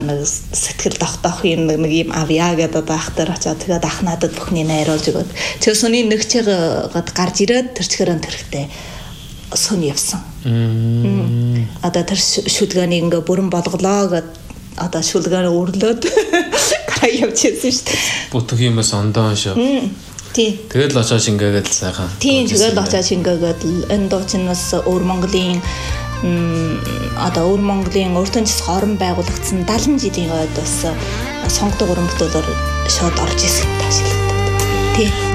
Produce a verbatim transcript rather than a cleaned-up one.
сэтгэл тогтоох юм нэг юм авьяа гэдэг ахтар очоод тэгээд ах надад бүхний найруулж өгөөд тэр сүний нэгчээгээд гарч ирээд тэр чихэрэн тэрхтээ сүн явсан. Одоо тэр шүлгээнийг ингээ бүрэн болголоо гэд одоо шүлгээр өрлөөд гараа явчихсан шүү дээ. Бүтэх юмас ондоо шүү. Тий. Тэгэл очоо шингээгээд сайхан. Тий, тэгэл очоо шингээгээд энэ дуучнаас өвөр Монголын одоо өвөр Монголын өртөнчс хорон байгуулагдсан дагалан жилийн ойд бас сонгодог уран бүтээлээр шууд орж ирсэн таашилдаг. Тий.